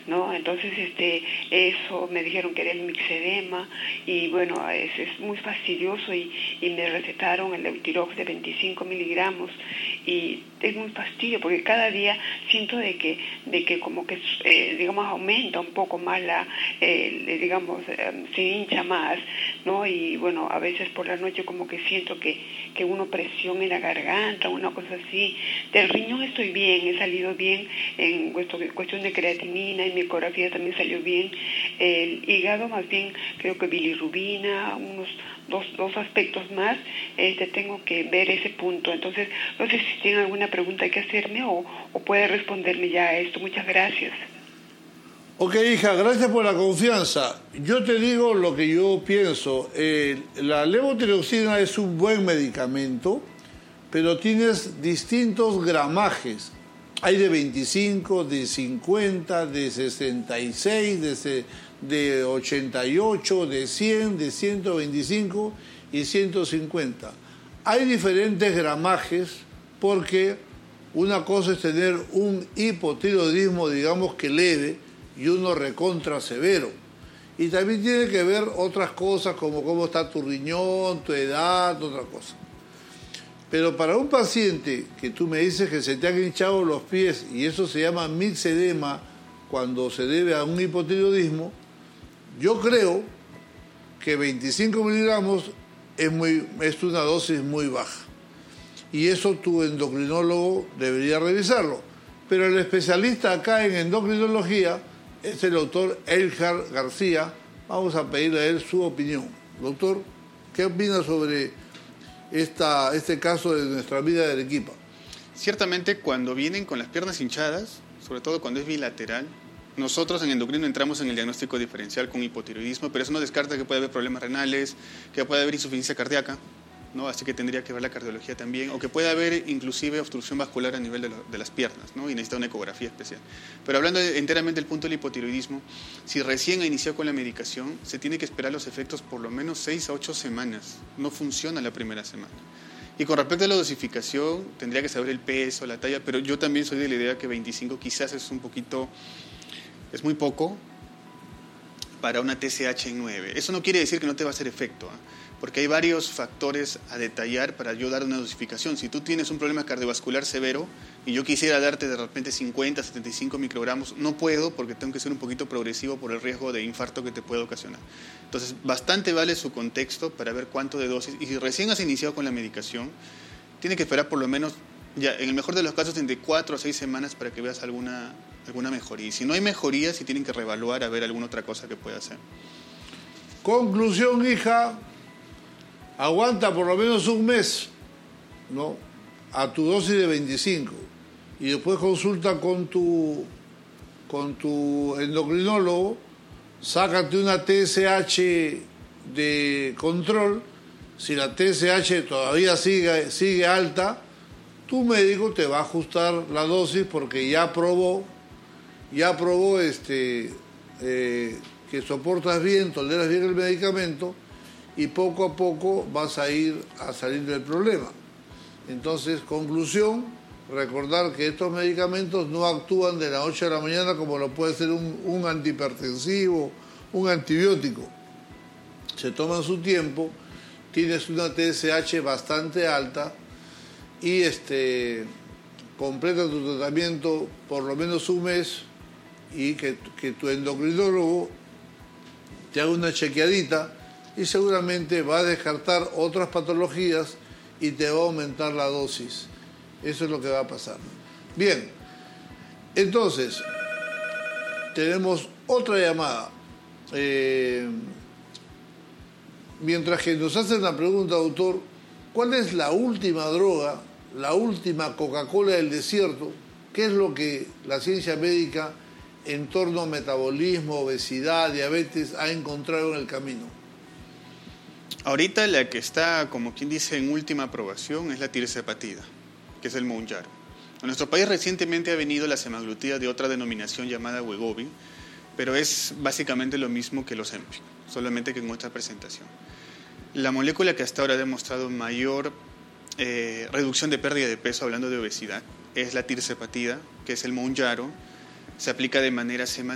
¿no? Entonces, eso me dijeron que era el mixedema y bueno, es muy fastidioso y me recetaron el Eutirox de 25 miligramos y es muy fastidio porque cada día siento de que como que, digamos, aumenta un poco más digamos, se hincha más, ¿no? Y bueno, a veces por la noche como que siento que uno presión en la garganta, una cosa así. Del riñón estoy bien, he salido bien en cuestión de creatinina y mi ecografía también salió bien. El hígado más bien creo que bilirrubina, unos dos aspectos más, tengo que ver ese punto. Entonces, no sé si tienen alguna pregunta que hacerme o puede responderme ya a esto. Muchas gracias. Ok, hija, gracias por la confianza. Yo te digo lo que yo pienso. La levotiroxina es un buen medicamento, pero tienes distintos gramajes. Hay de 25, de 50, de 66, de 88, de 100, de 125 y 150. Hay diferentes gramajes porque una cosa es tener un hipotiroidismo, digamos que leve, y uno recontra severo. Y también tiene que ver otras cosas como cómo está tu riñón, tu edad, otra cosa. Pero para un paciente que tú me dices que se te han hinchado los pies y eso se llama mixedema cuando se debe a un hipotiroidismo, yo creo que 25 miligramos es una dosis muy baja. Y eso tu endocrinólogo debería revisarlo. Pero el especialista acá en endocrinología es el doctor Elhar García. Vamos a pedirle a él su opinión. Doctor, ¿qué opina sobre este caso de nuestra amiga de Arequipa? Ciertamente, cuando vienen con las piernas hinchadas, sobre todo cuando es bilateral, nosotros en endocrino entramos en el diagnóstico diferencial con hipotiroidismo, pero eso no descarta que puede haber problemas renales, que puede haber insuficiencia cardíaca, ¿no? Así que tendría que ver la cardiología también, o que puede haber inclusive obstrucción vascular a nivel de las piernas, ¿no? Y necesita una ecografía especial. Pero hablando enteramente del punto del hipotiroidismo, si recién ha iniciado con la medicación, se tiene que esperar los efectos por lo menos 6 a 8 semanas. No funciona la primera semana. Y con respecto a la dosificación, tendría que saber el peso, la talla, pero yo también soy de la idea que 25 quizás es muy poco para una TSH en 9. Eso no quiere decir que no te va a hacer efecto, ¿eh? Porque hay varios factores a detallar para yo dar una dosificación. Si tú tienes un problema cardiovascular severo y yo quisiera darte de repente 50, 75 microgramos, no puedo porque tengo que ser un poquito progresivo por el riesgo de infarto que te puede ocasionar. Entonces, bastante vale su contexto para ver cuánto de dosis. Y si recién has iniciado con la medicación, tiene que esperar por lo menos, ya en el mejor de los casos, entre 4 a 6 semanas para que veas alguna mejoría. Y si no hay mejoría, sí tienen que reevaluar a ver alguna otra cosa que pueda hacer. Conclusión, hija. Aguanta por lo menos un mes, ¿no? A tu dosis de 25 y después consulta con tu endocrinólogo, sácate una TSH de control. Si la TSH todavía sigue alta, tu médico te va a ajustar la dosis porque ya probó que soportas bien, toleras bien el medicamento y poco a poco vas a ir a salir del problema. Entonces, conclusión, recordar que estos medicamentos no actúan de la noche a la mañana como lo puede ser un antihipertensivo, un antibiótico. Se toman su tiempo, tienes una TSH bastante alta y completa tu tratamiento por lo menos un mes y que tu endocrinólogo te haga una chequeadita y seguramente va a descartar otras patologías y te va a aumentar la dosis. Eso es lo que va a pasar. Bien, entonces, tenemos otra llamada. Mientras que nos hacen la pregunta, doctor, ¿cuál es la última droga, la última Coca-Cola del desierto? ¿Qué es lo que la ciencia médica en torno a metabolismo, obesidad, diabetes ha encontrado en el camino? Ahorita la que está, como quien dice, en última aprobación es la tirzepatida, que es el Mounjaro. En nuestro país recientemente ha venido la semaglutida de otra denominación llamada Wegovy, pero es básicamente lo mismo que los Ozempic, solamente que en otra presentación. La molécula que hasta ahora ha demostrado mayor reducción de pérdida de peso, hablando de obesidad, es la tirzepatida, que es el Mounjaro. Se aplica de manera semanal.